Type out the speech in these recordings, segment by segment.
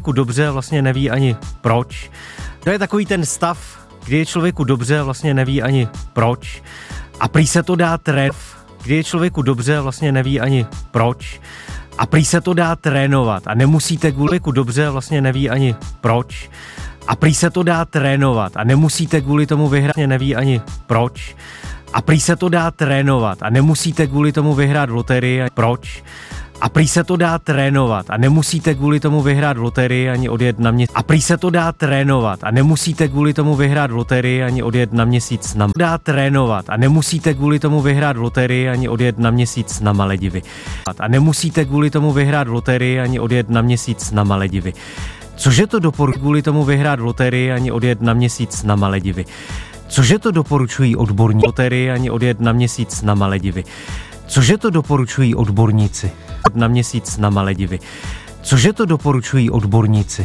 člověku dobře a vlastně neví ani proč. To je takový ten stav, kdy je člověku dobře a vlastně neví ani proč. A prý se to dá kdy je člověku dobře a vlastně neví ani proč. A prý se to dá trénovat a nemusíte kvůli člověku dobře a vlastně neví ani proč. A prý se to dá trénovat a nemusíte kvůli tomu vyhrát, neví ani proč. A prý se to dá trénovat a nemusíte kvůli tomu vyhrát v loterii, proč. A prý se to dá trénovat a nemusíte kvůli tomu vyhrát v loterii ani odjet na měsíc. A prý se to dá trénovat a nemusíte kvůli tomu vyhrát v loterii ani odjet na měsíc na dá trénovat a nemusíte kvůli tomu vyhrát v loterii ani odjet na měsíc na Maledivy. A nemusíte kvůli tomu vyhrát v loterii ani odjet na měsíc na Maledivy. Cože to doporučuji kvůli tomu vyhrát v loterii ani odjet na měsíc na Maledivy. Cože to doporučují odborníci loterii ani odjet na měsíc na Maledivy. Cože to doporučují odborníci na měsíc na Maledivy. Cože to doporučují odborníci?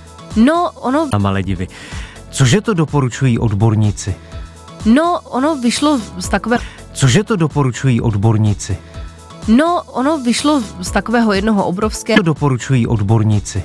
No, ono na Maledivy. Cože to doporučují odborníci? No, ono vyšlo z takové Cože to doporučují odborníci? No, ono vyšlo z takového jednoho obrovského To doporučují odborníci.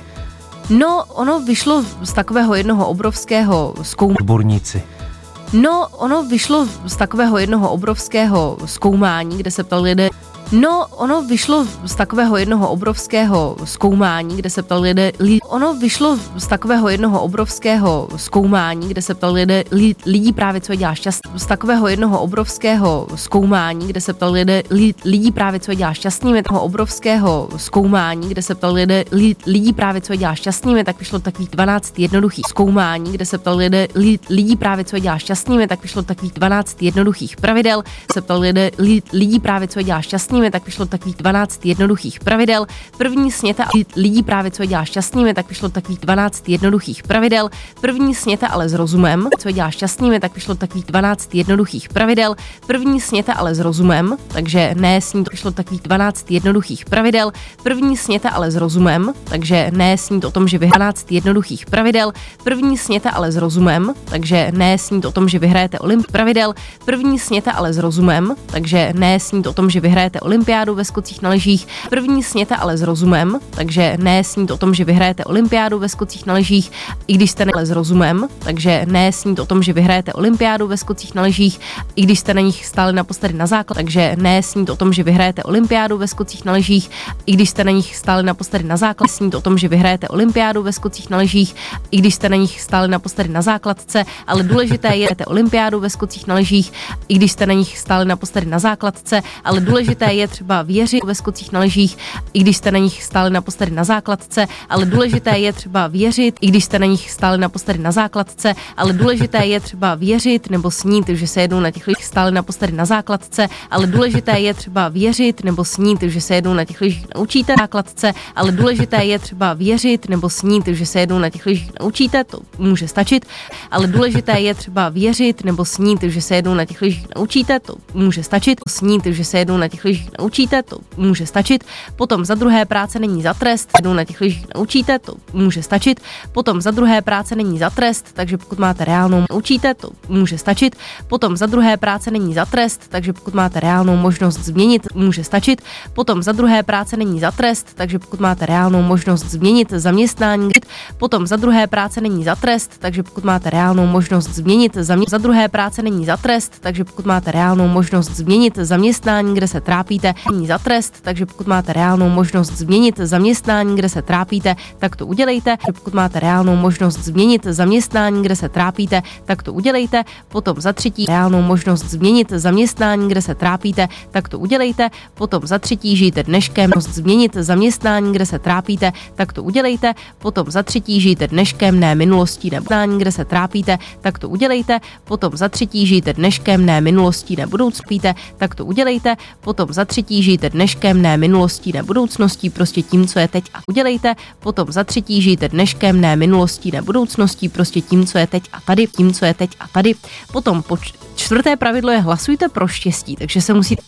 No, ono vyšlo z takového jednoho obrovského Odborníci. No, ono vyšlo z takového jednoho obrovského zkoumání, kde se ptali lidé. No, ono vyšlo z takového jednoho obrovského zkoumání, kde se ptali lidé. Ono vyšlo z takového jednoho obrovského zkoumání, kde se ptali lidí právě, co je dělá šťastný. Z takového jednoho obrovského zkoumání, kde se ptali lidí právě, co je dělá šťastnými. Toho obrovského zkoumání, kde se ptali lidí právě, co je dělá šťastnými, tak vyšlo takových 12 jednoduchých zkoumání, kde se ptali lidí právě, co je dělá šťastnými, tak vyšlo takových 12 jednoduchých pravidel. Se ptali lidí právě, co je dělá šťastnými, tak vyšlo takových 12 jednoduchých pravidel. První sněte lidí právě, co je dělá šťastnými, tak vyšlo takových 12 jednoduchých pravidel. První sněte ale s rozumem, co je dělá šťastnými, tak vyšlo takových 12 jednoduchých pravidel. První sněte ale s rozumem, takže ne snít, vyšlo takových 12 jednoduchých pravidel. První sněte ale s rozumem, takže ne snít o tom, že vyhrajete 12 jednoduchých pravidel. První sněte ale s rozumem, takže ne snít o tom, že vyhrajete pravidel. První sněte ale s rozumem, takže ne snít o tom, že vyhrajete olympiádu ve skocích na lyžích. První sněte ale s rozumem, takže ne snít o tom, že vyhrajete olympiádu ve skocích na lyžích, i když jste ale s rozumem, takže ne snít o tom, že vyhrajete olympiádu ve skocích na lyžích, i když jste na nich stáli naposledy na základ, takže ne snít o tom, že vyhrajete olympiádu ve skocích na lyžích, i když jste na nich stáli naposledy na základ, snít o tom, že vyhrajete olympiádu ve skocích na lyžích, i když jste na nich stáli naposledy na základce, ale důležité je olympiádu ve skocích na lyžích, i když jste na nich stáli naposledy na základce, ale důležité je třeba věřit ve skocích na lyžích, i když jste na nich stáli naposledy na základce, ale důležité je třeba věřit, i když jste na nich stáli naposledy na základce, ale důležité je třeba věřit nebo snít, že se jednou na těch lyžích stáli naposledy na základce, ale důležité je třeba věřit nebo snít, že se jednou na těch lyžích naučíte na základce, ale důležité je třeba věřit nebo snít, že se jednou na těch lyžích naučíte, to může stačit, ale důležité je třeba věřit nebo snít, že se jednou na těch lyžích naučíte, to může stačit, snít, že se jednou na těch lyžích naučíte, to může stačit. Potom za druhé práce není za trest, jednou na těch lyžích naučíte, to může stačit. Potom za druhé práce není za trest, takže pokud máte reálnou naučíte, to může stačit. Potom za druhé práce není za trest, takže pokud máte reálnou možnost změnit, může stačit. Potom za druhé práce není za trest, takže pokud máte reálnou možnost změnit zaměstnání, potom za druhé práce není za trest, takže pokud máte reálnou možnost změnit za druhé práce není za trest, takže pokud máte reálnou možnost změnit zaměstnání, kde se trápíte, není za trest, takže pokud máte reálnou možnost změnit zaměstnání, kde se trápíte, tak to udělejte. Pokud máte reálnou možnost změnit zaměstnání, kde se trápíte, tak to udělejte. Potom za třetí reálnou možnost změnit zaměstnání, kde se trápíte, tak to udělejte. Potom za třetí žijte dneškem, možnost změnit zaměstnání, kde se trápíte, tak to udělejte. Potom za třetí žijte dneškem, ne minulostí, nebo kde se trápíte, tak to udělejte. Potom za třetí žijte dneškem, ne minulostí, ne budoucností, tak to udělejte. Potom za třetí žijte dneškem, ne minulostí, ne budoucností, prostě tím, co je teď a udělejte. Potom za třetí žijte dneškem, ne minulostí, ne budoucností, prostě tím, co je teď a tady, tím, co je teď a tady. Potom čtvrté pravidlo je hlasujte pro štěstí, takže se musíte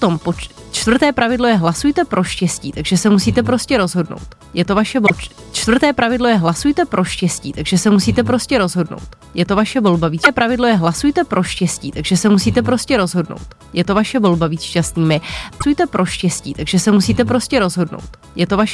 čtvrté pravidlo je hlasujte pro štěstí, takže se musíte prostě rozhodnout. Je to vaše volba. Čtvrté pravidlo je hlasujte pro štěstí, takže se musíte prostě rozhodnout. Je to vaše volba. Více pravidlo je hlasujte pro štěstí, takže se musíte prostě rozhodnout. Je to vaše volba víc šťastnými. Hlasujte pro štěstí, takže se musíte prostě rozhodnout. Je to vaše